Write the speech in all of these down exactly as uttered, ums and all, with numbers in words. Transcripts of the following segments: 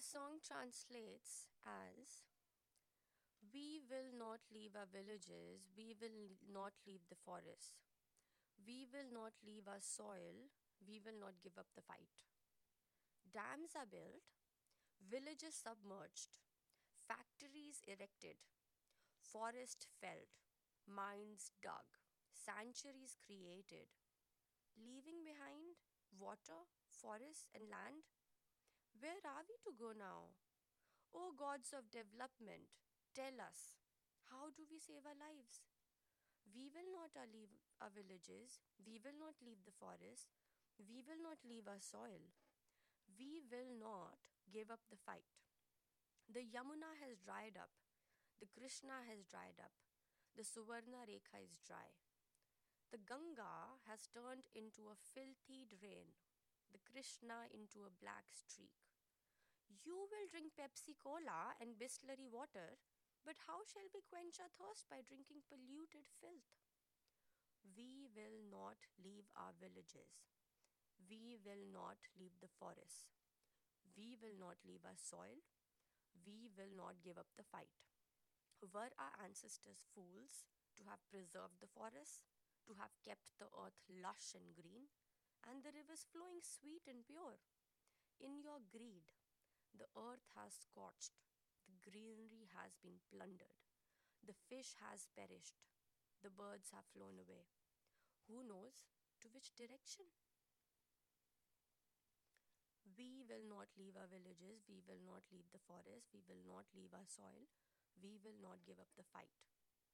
song translates as: We will not leave our villages, we will not leave the forests, we will not leave our soil, we will not give up the fight. Dams are built, villages submerged, factories erected, forest felled, mines dug, sanctuaries created, leaving behind water, forests, and land. Where are we to go now? O gods of development, tell us, how do we save our lives? We will not uh, leave our villages, we will not leave the forests, we will not leave our soil, we will not give up the fight. The Yamuna has dried up, the Krishna has dried up, the Suvarna Rekha is dry. The Ganga has turned into a filthy drain, the Krishna into a black streak. You will drink Pepsi Cola and Bisleri water, but how shall we quench our thirst by drinking polluted filth? We will not leave our villages. We will not leave the forests. We will not leave our soil. We will not give up the fight. Were our ancestors fools to have preserved the forests, to have kept the earth lush and green, and the rivers flowing sweet and pure? In your greed, the earth has scorched, the greenery has been plundered, the fish has perished, the birds have flown away. Who knows to which direction? We will not leave our villages, we will not leave the forest, we will not leave our soil, we will not give up the fight.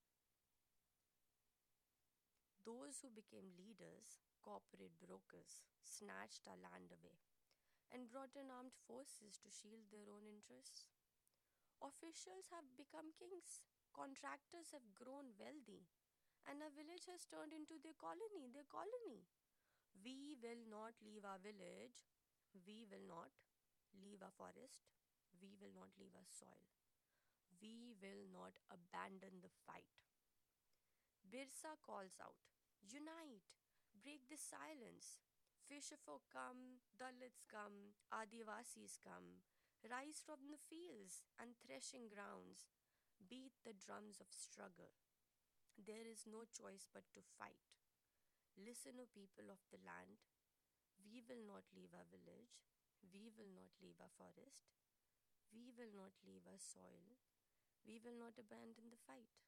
Those who became leaders, corporate brokers, snatched our land away and brought in armed forces to shield their own interests. Officials have become kings, contractors have grown wealthy, and our village has turned into their colony, their colony. We will not leave our village, we will not leave our forest, we will not leave our soil. We will not abandon the fight. Birsa calls out, unite, break the silence. Fisherfolk come, Dalits come, Adivasis come, rise from the fields and threshing grounds, beat the drums of struggle. There is no choice but to fight. Listen, O people of the land, we will not leave our village, we will not leave our forest, we will not leave our soil, we will not abandon the fight.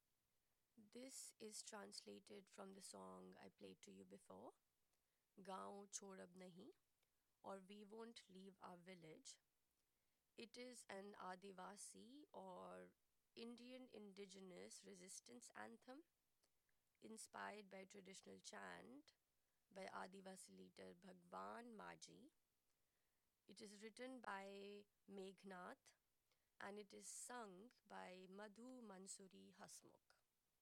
This is translated from the song I played to you before, Gaon Chhod Ab Nahi, or We Won't Leave Our Village. It is an Adivasi or Indian indigenous resistance anthem inspired by traditional chant by Adivasi leader Bhagwan Maji. It is written by Meghnath and it is sung by Madhu Mansuri Hasmukh.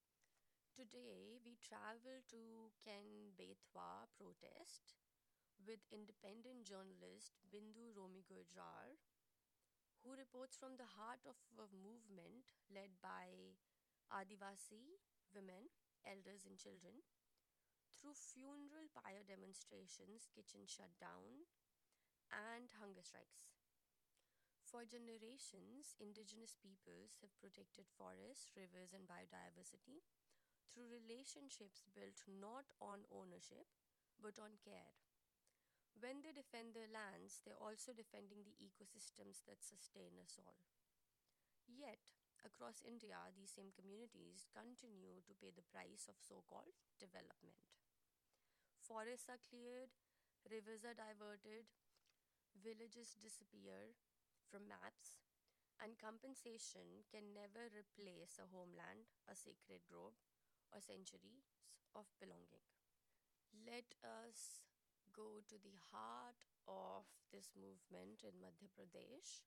Today, we travel to Ken Betwa protest with independent journalist Bindu Romi Gujrar, who reports from the heart of a movement led by Adivasi women, elders and children, through funeral pyre demonstrations, kitchen shutdown, and hunger strikes. For generations, indigenous peoples have protected forests, rivers, and biodiversity through relationships built not on ownership, but on care. When they defend their lands, they're also defending the ecosystems that sustain us all. Yet, across India, these same communities continue to pay the price of so-called development. Forests are cleared, rivers are diverted, villages disappear from maps, and compensation can never replace a homeland, a sacred grove, or centuries of belonging. Let us go to the heart of this movement in Madhya Pradesh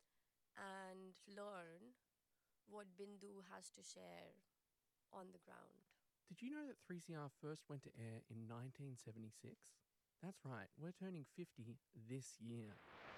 and learn what Bindu has to share on the ground. Did you know that three C R first went to air in nineteen seventy-six? That's right, we're turning fifty this year.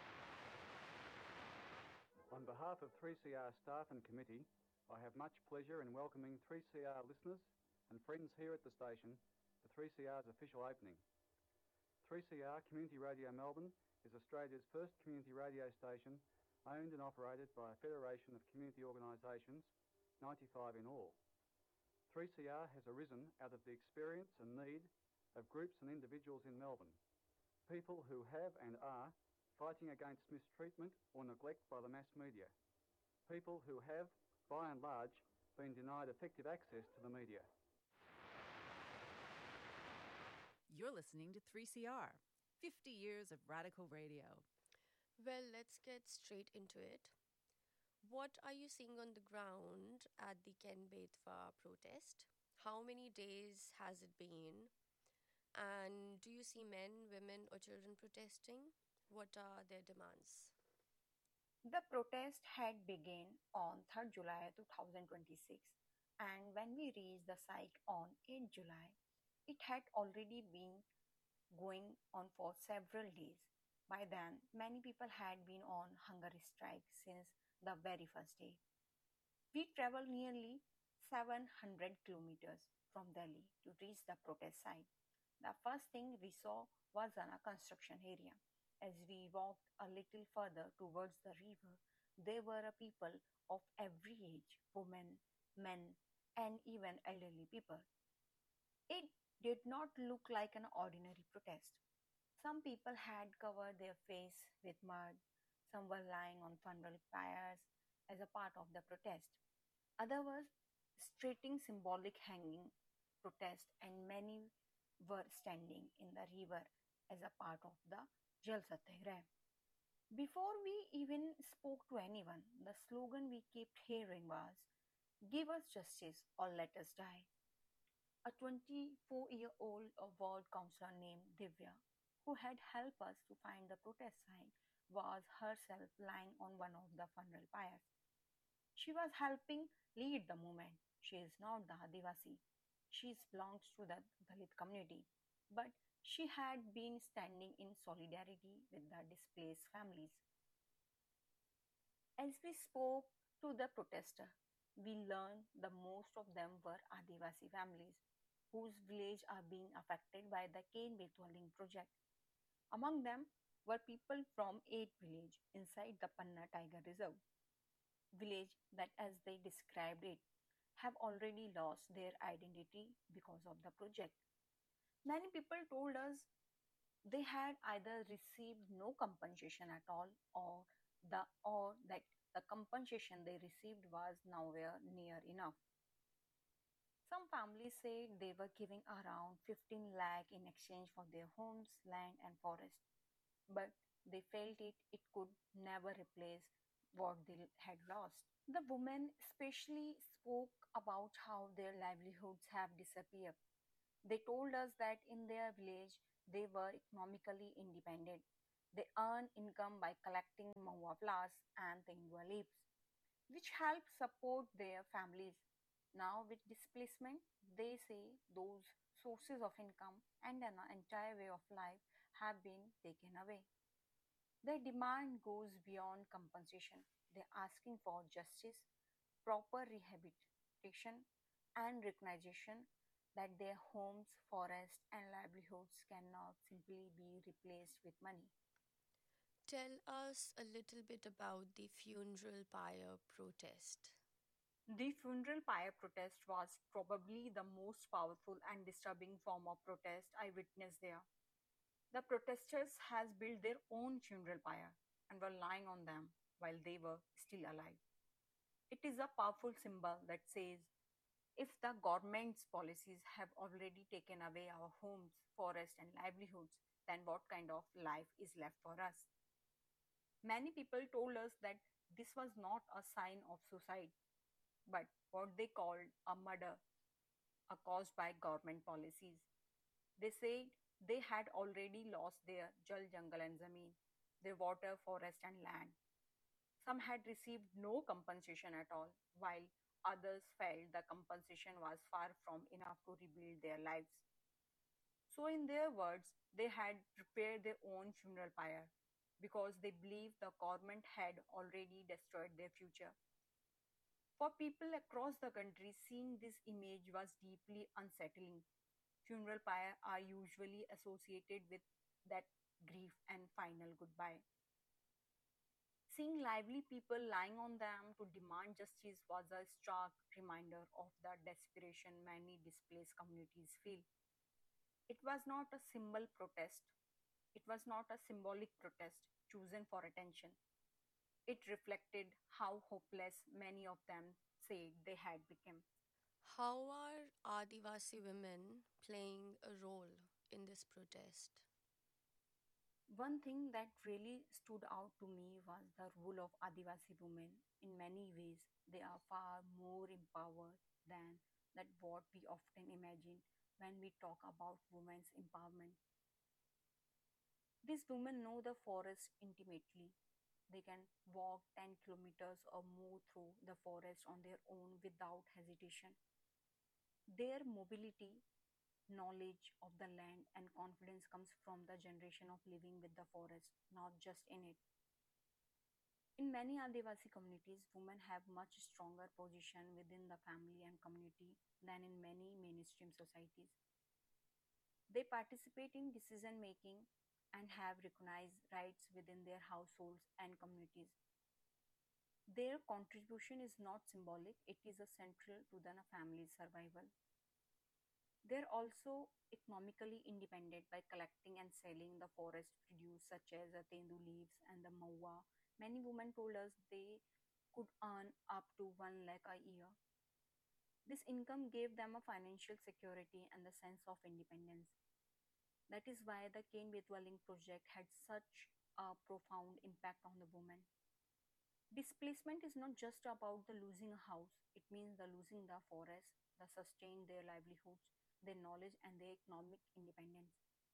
On behalf of three C R staff and committee, I have much pleasure in welcoming three C R listeners and friends here at the station for three C R's official opening. three C R Community Radio Melbourne is Australia's first community radio station owned and operated by a federation of community organisations, ninety-five in all. three C R has arisen out of the experience and need of groups and individuals in Melbourne, people who have and are fighting against mistreatment or neglect by the mass media, people who have, by and large, been denied effective access to the media. You're listening to three C R, fifty years of radical radio. Well, let's get straight into it. What are you seeing on the ground at the Ken Bedwa protest? How many days has it been? And do you see men, women, or children protesting? What are their demands? The protest had begun on third of July twenty twenty-six, and when we reached the site on eighth of July, it had already been going on for several days. By then, many people had been on hunger strike since the very first day. We traveled nearly seven hundred kilometers from Delhi to reach the protest site. The first thing we saw was on a construction area. As we walked a little further towards the river, there were a people of every age, women, men, and even elderly people. It did not look like an ordinary protest. Some people had covered their face with mud, some were lying on funeral pyres as a part of the protest. Others were straighting symbolic hanging protest, and many were standing in the river as a part of the Jal Satyagrah. Before we even spoke to anyone, the slogan we kept hearing was, "Give us justice or let us die." A twenty-four-year-old ward councillor named Divya, who had helped us to find the protest site, was herself lying on one of the funeral pyres. She was helping lead the movement. She is not the Adivasi. She belongs to the Dalit community, but she had been standing in solidarity with the displaced families. As we spoke to the protester, we learned the most of them were Adivasi families whose villages are being affected by the Ken Betwa Link project. Among them were people from eight villages inside the Panna Tiger Reserve, village that, as they described it, have already lost their identity because of the project. Many people told us they had either received no compensation at all, or the or that the compensation they received was nowhere near enough. Some families said they were giving around fifteen lakh in exchange for their homes, land and forest, but they felt it it could never replace what they had lost. The women especially spoke about how their livelihoods have disappeared. They told us that in their village they were economically independent. They earn income by collecting mahua flowers and tengua leaves, which help support their families. Now, with displacement, they say those sources of income and an entire way of life have been taken away. Their demand goes beyond compensation. They're asking for justice, proper rehabilitation, and recognition that their homes, forests, and livelihoods cannot simply be replaced with money. Tell us a little bit about the funeral pyre protest. The funeral pyre protest was probably the most powerful and disturbing form of protest I witnessed there. The protesters has built their own funeral pyre and were lying on them while they were still alive. It is a powerful symbol that says, if the government's policies have already taken away our homes, forests, and livelihoods, then what kind of life is left for us? Many people told us that this was not a sign of suicide, but what they called a murder, a caused by government policies. They said they had already lost their Jal, Jungle, and Zameen, their water, forest, and land. Some had received no compensation at all, while others felt the compensation was far from enough to rebuild their lives. So, in their words, they had prepared their own funeral pyre because they believed the government had already destroyed their future. For people across the country, seeing this image was deeply unsettling. Funeral pyre are usually associated with that grief and final goodbye. Seeing lively people lying on them to demand justice was a stark reminder of the desperation many displaced communities feel. It was not a symbol protest, it was not a symbolic protest chosen for attention. It reflected how hopeless many of them said they had become. How are Adivasi women playing a role in this protest? One thing that really stood out to me was the role of Adivasi women. In many ways, they are far more empowered than that what we often imagine when we talk about women's empowerment. These women know the forest intimately. They can walk ten kilometers or more through the forest on their own without hesitation. Their mobility, knowledge of the land, and confidence comes from the generation of living with the forest, not just in it. In many Adivasi communities, women have much stronger position within the family and community than in many mainstream societies. They participate in decision making and have recognized rights within their households and communities. Their contribution is not symbolic, it is a central to the family's survival. They're also economically independent by collecting and selling the forest produce such as the tendu leaves and the maua. Many women told us they could earn up to one lakh a year. This income gave them a financial security and the sense of independence. That is why the Cane Dwelling project had such a profound impact on the women. Displacement is not just about the losing a house, it means the losing the forest, the sustain their livelihoods, their knowledge and their economic independence.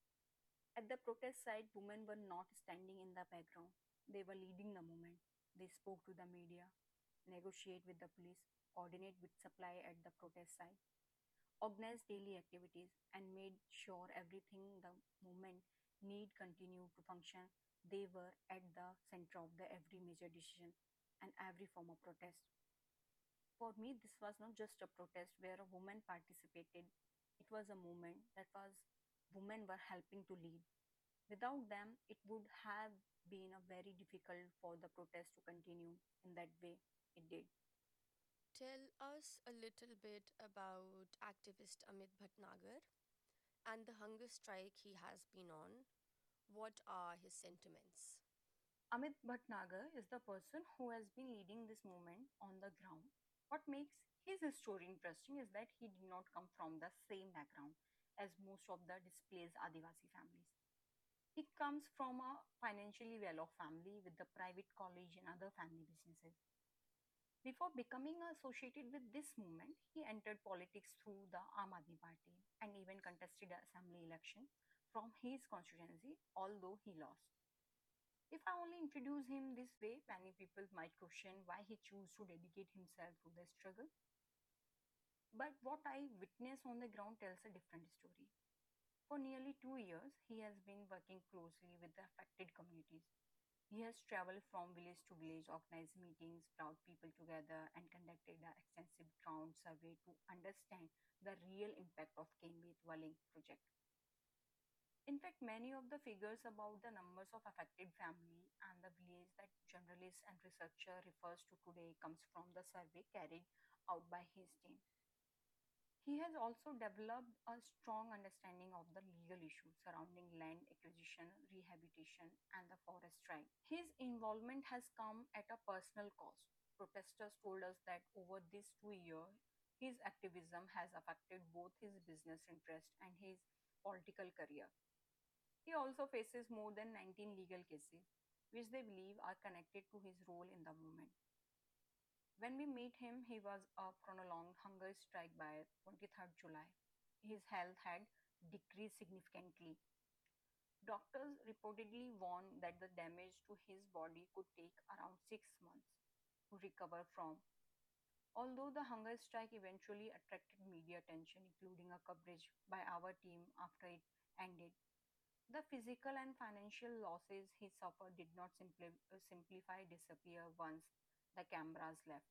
At the protest site, women were not standing in the background. They were leading the movement. They spoke to the media, negotiate with the police, coordinate with supply at the protest site, organized daily activities, and made sure everything the movement need continue to function. They were at the center of the every major decision and every form of protest. For me, this was not just a protest where a woman participated. It was a movement that was women were helping to lead. Without them, it would have been a very difficult for the protest to continue in that way it did. Tell us a little bit about activist Amit Bhatnagar and the hunger strike he has been on. What are his sentiments? Amit Bhatnagar is the person who has been leading this movement on the ground. What makes his story interesting is that he did not come from the same background as most of the displaced Adivasi families. He comes from a financially well off family with a private college and other family businesses. Before becoming associated with this movement, he entered politics through the Aam Aadmi Party and even contested an assembly election from his constituency, although he lost. If I only introduce him this way, many people might question why he chose to dedicate himself to the struggle. But what I witnessed on the ground tells a different story. For nearly two years, he has been working closely with the affected communities. He has traveled from village to village, organized meetings, brought people together, and conducted an extensive ground survey to understand the real impact of Kenbet Dwelling project. In fact, many of the figures about the numbers of affected family and the village that journalist and researcher refers to today comes from the survey carried out by his team. He has also developed a strong understanding of the legal issues surrounding land acquisition, rehabilitation, and the forest right. His involvement has come at a personal cost. Protesters told us that over these two years, his activism has affected both his business interest and his political career. He also faces more than nineteen legal cases, which they believe are connected to his role in the movement. When we meet him, he was a prolonged hunger strike by twenty-third July. His health had decreased significantly. Doctors reportedly warned that the damage to his body could take around six months to recover from. Although the hunger strike eventually attracted media attention, including a coverage by our team after it ended, the physical and financial losses he suffered did not simply, uh, simplify disappear once the cameras left.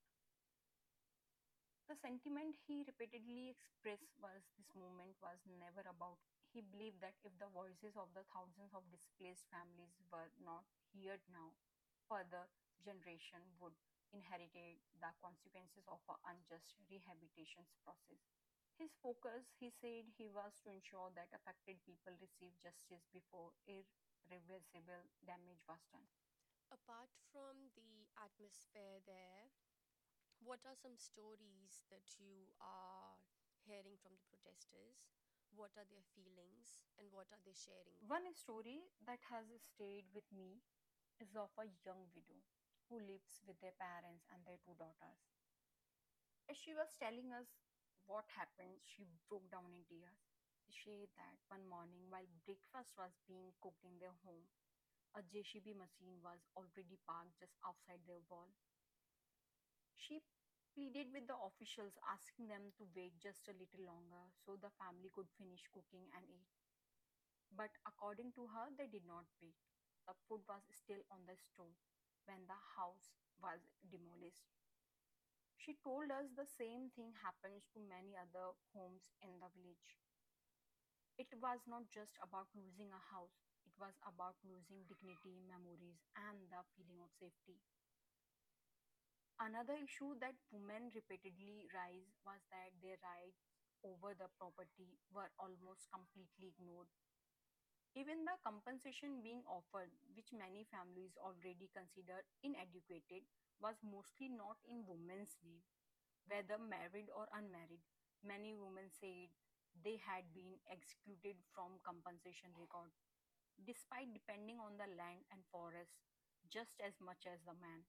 The sentiment he repeatedly expressed was this movement was never about. He believed that if the voices of the thousands of displaced families were not heard now, further, generation would inherit the consequences of an unjust rehabilitation process. His focus, he said, he was to ensure that affected people receive justice before irreversible damage was done. Apart from the atmosphere there, what are some stories that you are hearing from the protesters? What are their feelings and what are they sharing? One story that has stayed with me is of a young widow who lives with their parents and their two daughters. As she was telling us what happened, she broke down in tears. She said that one morning, while breakfast was being cooked in their home, a J C B machine was already parked just outside their wall. She pleaded with the officials, asking them to wait just a little longer so the family could finish cooking and eat. But according to her, they did not wait. The food was still on the stove when the house was demolished. She told us the same thing happens to many other homes in the village. It was not just about losing a house, it was about losing dignity, memories, and the feeling of safety. Another issue that women repeatedly raised was that their rights over the property were almost completely ignored. Even the compensation being offered, which many families already considered inadequate, was mostly not in women's name, whether married or unmarried. Many women said they had been excluded from compensation record, despite depending on the land and forest just as much as the man.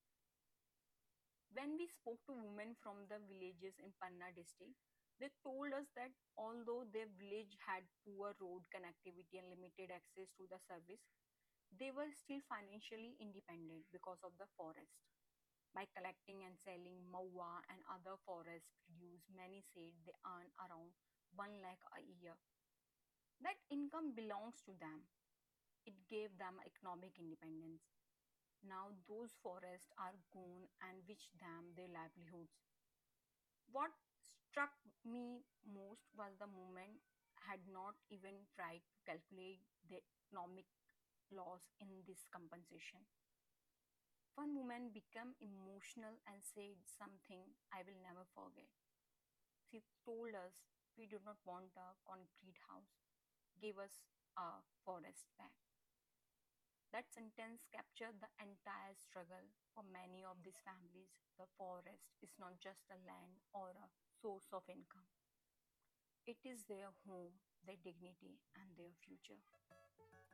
When we spoke to women from the villages in Panna district, they told us that although their village had poor road connectivity and limited access to the service, they were still financially independent because of the forest. By collecting and selling maua and other forest produce, many said they earn around one lakh a year. That income belongs to them. It gave them economic independence. Now those forests are gone and which them their livelihoods. What struck me most was the movement had not even tried to calculate the economic loss in this compensation. One woman became emotional and said something I will never forget. She told us, "We do not want a concrete house. Give us a forest back." That sentence captured the entire struggle for many of these families. The forest is not just a land or a source of income, it is their home, their dignity, and their future.